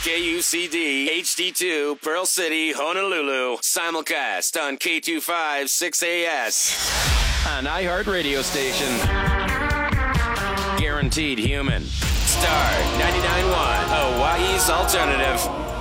KUCD HD2 Pearl City, Honolulu. Simulcast on K25 6AS. An iHeart radio station. Guaranteed human. Star 99.1, Hawaii's alternative.